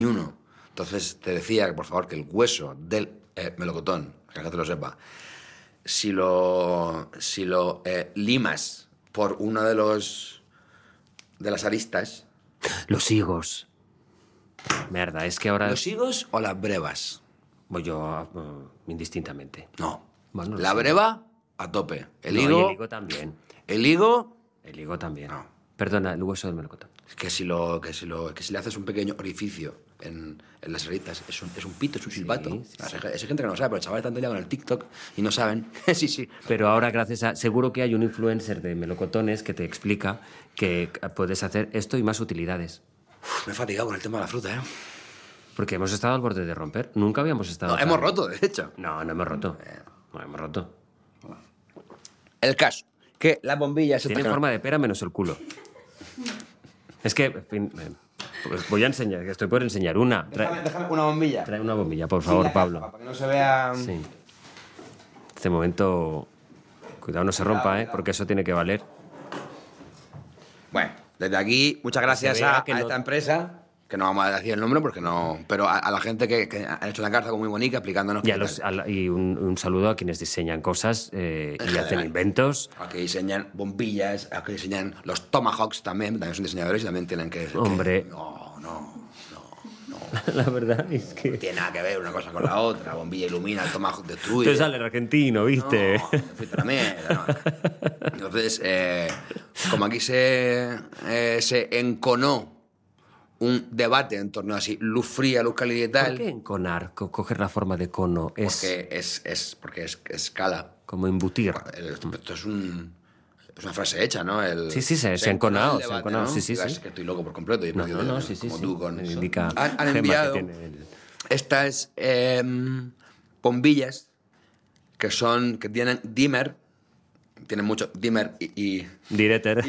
uno. Entonces te decía que, por favor, que el hueso del melocotón, que te lo sepa, si lo limas por uno de las aristas... Los higos. Mierda, es que ahora... ¿Los higos o las brevas? Voy yo indistintamente. No. Bueno, la breva, a tope. El no, higo... y el higo también. El higo... El higo también. No. Perdona, el hueso del melocotón. Es que si le haces un pequeño orificio en las aristas, es un pito, es un silbato. Sí. Es gente que no lo sabe, pero el chaval están liados en el TikTok y no saben. Sí. Pero ahora, gracias a... Seguro que hay un influencer de melocotones que te explica que puedes hacer esto y más utilidades. Me he fatigado con el tema de la fruta, ¿eh? Porque hemos estado al borde de romper. Nunca habíamos estado... No, hemos roto, de hecho. No hemos roto. No hemos roto. El caso, que las bombillas... Tiene forma de pera menos el culo. Es que, en fin, pues voy a enseñar, que estoy por enseñar una. Déjame una bombilla. Trae una bombilla, por favor, Pablo. Para que no se vea... Sí. Este momento... Cuidado, no se rompa, porque eso tiene que valer. Bueno, desde aquí, muchas gracias a esta empresa, que no vamos a decir el nombre porque no... Pero a la gente que ha hecho una carta muy bonita explicándonos... Y un saludo a quienes diseñan cosas y hacen inventos. A que diseñan bombillas, a que diseñan los tomahawks también son diseñadores y también tienen que... Hombre... No. La verdad es que... No tiene nada que ver una cosa con la otra. La bombilla ilumina, el tomahawk destruye. Te sale el argentino, ¿viste? No, fuiste la mierda, no. Entonces, como aquí se enconó un debate en torno a si luz fría, luz cálida y tal... ¿Por qué enconar? Coger la forma de cono. Porque es escala. Como embutir. Esto es una frase hecha, ¿no? Sí, se ha enconado. ¿no? Sí. Es que estoy loco por completo. Sí. Tú con eso. Indica Han enviado estas bombillas que tienen dimmer. Tienen mucho dimmer y Direter.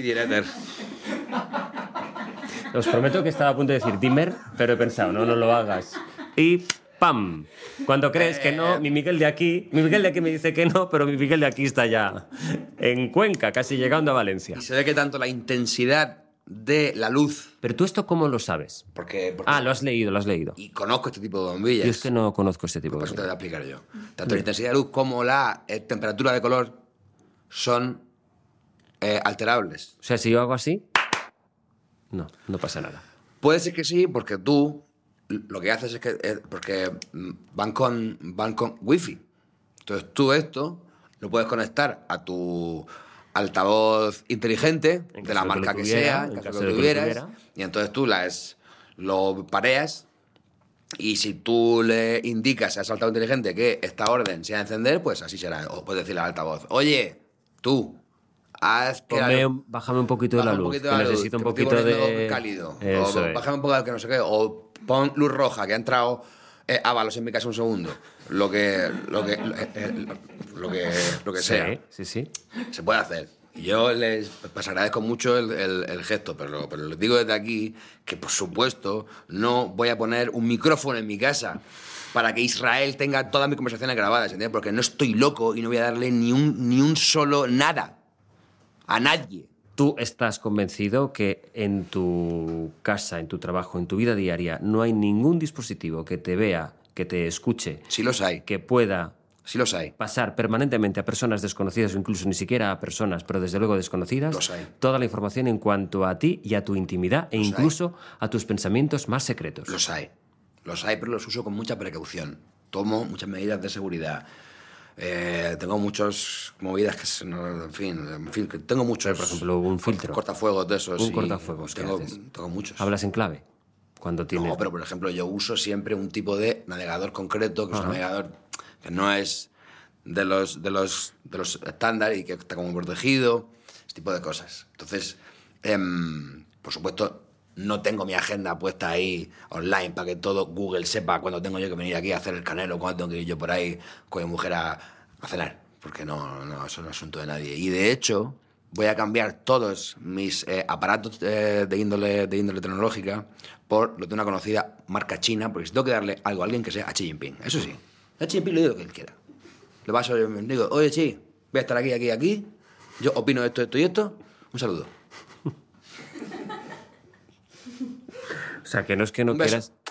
Os prometo que estaba a punto de decir dimmer, pero he pensado, no lo hagas. Y ¡pam! Cuando crees que no, mi Miguel de aquí me dice que no, pero mi Miguel de aquí está ya en Cuenca, casi llegando a Valencia. Y se ve que tanto la intensidad de la luz... ¿Pero tú esto cómo lo sabes? Porque lo has leído. Y conozco este tipo de bombillas. Yo es que no conozco este tipo de bombillas. Por eso te voy a explicar yo. Tanto Bien. la intensidad de luz como la temperatura de color son alterables. O sea, si yo hago así, no pasa nada. Puede ser que sí, porque tú lo que haces es que... porque van con wifi. Entonces tú esto lo puedes conectar a tu altavoz inteligente, de la marca que sea, en caso de que lo tuvieras, y entonces tú lo pareas, y si tú le indicas a ese altavoz inteligente que esta orden sea encender, pues así será. O puedes decirle al altavoz, oye, tú... Bájame un poquito de la luz, que necesito un poquito de... cálido. Eso o bájame un poco de que no sé qué. O pon luz roja, que ha entrado Ábalos en mi casa un segundo. Lo que sea. Sí. Se puede hacer. Y yo les agradezco mucho el gesto, pero les digo desde aquí que, por supuesto, no voy a poner un micrófono en mi casa para que Israel tenga todas mis conversaciones grabadas, ¿entiendes? Porque no estoy loco y no voy a darle ni un solo nada a nadie. ¿Tú estás convencido que en tu casa, en tu trabajo, en tu vida diaria, no hay ningún dispositivo que te vea, que te escuche? Sí los hay. Que pueda Sí los hay. pasar permanentemente a personas desconocidas o incluso ni siquiera a personas, pero desde luego desconocidas, Los hay. toda la información en cuanto a ti y a tu intimidad e incluso a tus pensamientos más secretos? Los hay, pero los uso con mucha precaución. Tomo muchas medidas de seguridad. Tengo muchas movidas que... En fin, que tengo muchos... Por ejemplo, un filtro. Cortafuegos de esos. Cortafuegos. Tengo muchos. ¿Hablas en clave? Cuando tienes... No, pero por ejemplo yo uso siempre un tipo de navegador concreto, que es un navegador que no es de los estándar y que está como protegido, ese tipo de cosas. Entonces, por supuesto, no tengo mi agenda puesta ahí online para que todo Google sepa cuándo tengo yo que venir aquí a hacer el canelo, cuándo tengo que ir yo por ahí con mi mujer a cenar, porque no, eso no es asunto de nadie. Y de hecho, voy a cambiar todos mis aparatos de índole tecnológica por lo de una conocida marca china, porque si tengo que darle algo a alguien que sea a Xi Jinping, eso sí. A Xi Jinping le digo lo que él quiera. Le paso y digo, oye, Xi, voy a estar aquí, yo opino esto y esto, un saludo. O sea, que no es que no quieras...